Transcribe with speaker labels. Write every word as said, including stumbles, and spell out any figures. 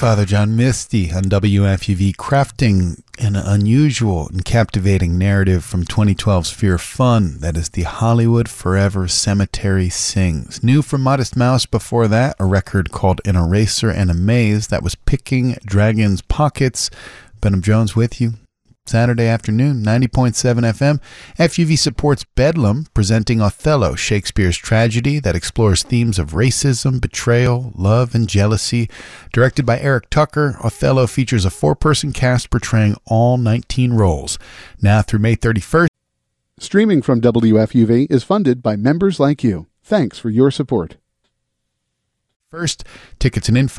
Speaker 1: Father John Misty on W F U V, crafting an unusual and captivating narrative from twenty twelve's Fear Fun. That is the Hollywood Forever Cemetery Sings. New from Modest Mouse before that, a record called An Eraser and a Maze. That was Picking Dragons' Pockets. Benham Jones with you. Saturday afternoon, ninety point seven F M. F U V supports Bedlam, presenting Othello, Shakespeare's tragedy that explores themes of racism, betrayal, love, and jealousy. Directed by Eric Tucker, Othello features a four-person cast portraying all nineteen roles. Now through May thirty-first.
Speaker 2: Streaming from W F U V is funded by members like you. Thanks for your support.
Speaker 1: First, tickets and info